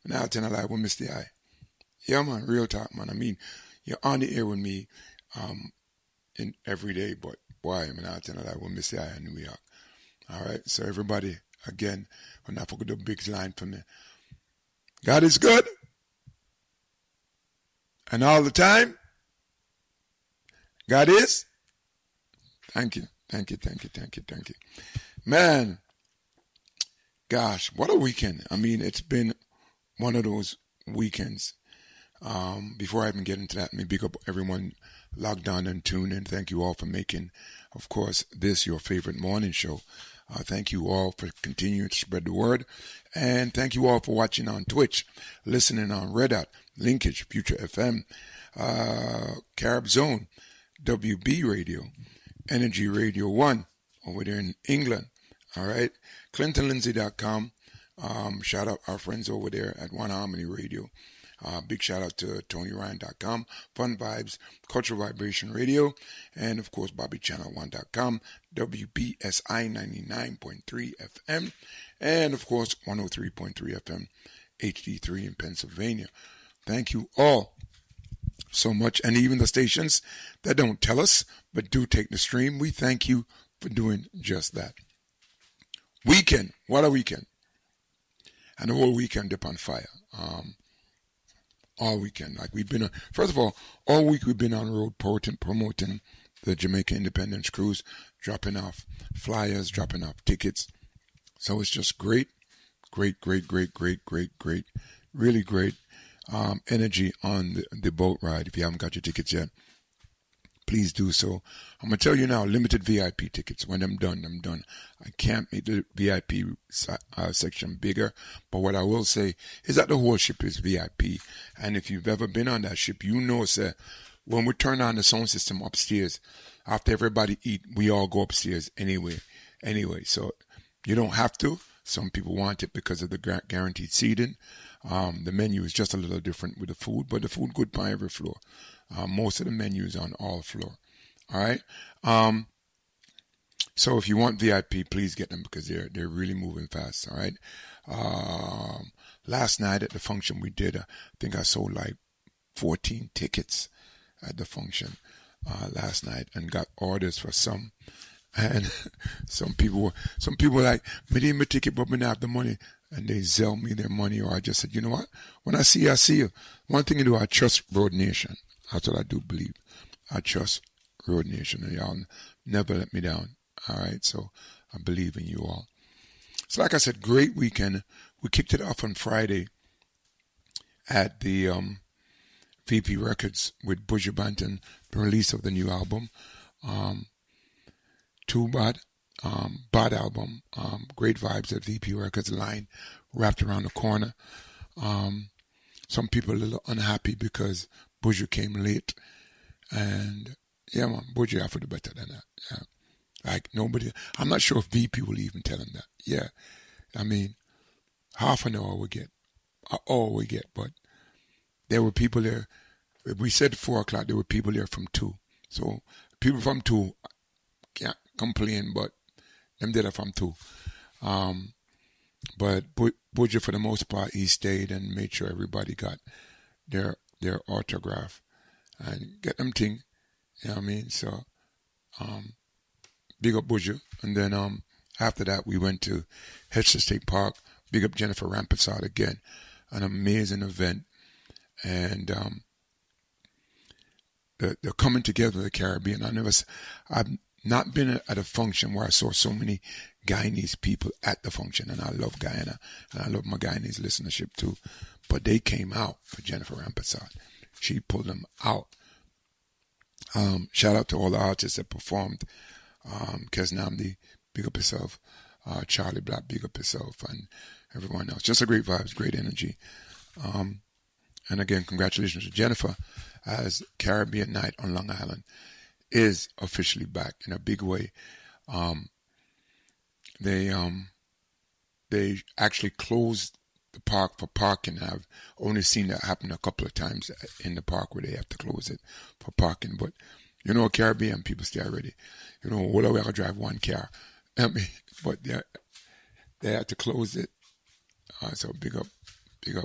And I'll tell a lie with Mr. I. Yeah, man, real talk, man. I mean, you're on the air with me in every day, but boy, I mean, I'll tell a lie with Mr. I in New York. All right, so everybody, again, when I forget the big line for me, God is good, and all the time, God is. Thank you. Man, gosh, what a weekend. I mean, it's been one of those weekends. Before I even get into that, let me big up everyone logged on and tuned in. Thank you all for making, of course, this your favorite morning show. Thank you all for continuing to spread the word. And thank you all for watching on Twitch, listening on Red Hat, Linkage, Future FM, Carib Zone, WB Radio, Energy Radio 1 over there in England. All right. ClintonLindsay.com. Shout out our friends over there at One Harmony Radio. Big shout out to TonyRyan.com, Fun Vibes, Cultural Vibration Radio, and of course BobbyChannel1.com, WBSI 99.3 FM, and of course 103.3 FM, HD3 in Pennsylvania. Thank you all so much, and even the stations that don't tell us but do take the stream, we thank you for doing just that. Weekend, what a weekend. And the whole weekend up on fire. All weekend. Like we've been, first of all week we've been on the road promoting the Jamaica Independence Cruise, dropping off flyers, dropping off tickets. So it's just great, really great energy on the boat ride. If you haven't got your tickets yet, please do so. I'm going to tell you now, limited VIP tickets. When I'm done. I can't make the VIP section bigger, but what I will say is that the whole ship is VIP. And if you've ever been on that ship, you know, sir, when we turn on the sound system upstairs, after everybody eat, we all go upstairs anyway. So you don't have to. Some people want it because of the guaranteed seating. The menu is just a little different with the food, but the food good by every floor. Most of the menus on all floor. All right. So if you want VIP, please get them because they're really moving fast. All right. Last night at the function we did, I think I sold like 14 tickets at the function last night and got orders for some. And some people like, me didn't my ticket, but me not have the money. And they sell me their money, or I just said, you know what? When I see you, I see you. One thing to do, I trust Road Nation. That's what I do believe. I trust Road Nation, and y'all never let me down. All right, so I believe in you all. So like I said, great weekend. We kicked it off on Friday at the VP Records with Buju Banton, the release of the new album. Too Bad album. Great vibes at VP Records. Line wrapped around the corner. Some people a little unhappy because Buju came late. And yeah, man, Buju have to do better than that. Yeah. Like nobody, I'm not sure if VP will even tell him that. Yeah. I mean, half an hour we get. All we get. But there were people there. We said 4 o'clock, there were people there from 2. So people from 2 can't complain, but them did it from 2. But Buju, for the most part, he stayed and made sure everybody got their autograph and get them thing. You know what I mean? So, big up Buju. And then after that, we went to Hester State Park. Big up Jennifer Rampersad again. An amazing event. And the coming together of the Caribbean. I've not been at a function where I saw so many Guyanese people at the function, and I love Guyana, and I love my Guyanese listenership too. But they came out for Jennifer Rampersad. She pulled them out. Shout out to all the artists that performed. Kes Namdi, big up yourself. Charlie Black, big up yourself, and everyone else. Just a great vibes, great energy. And again, congratulations to Jennifer, as Caribbean Night on Long Island is officially back in a big way. They actually closed the park for parking. I've only seen that happen a couple of times in the park where they have to close it for parking. But you know, Caribbean people stay already. You know, all the way I drive one car. I mean, but they had to close it. So big up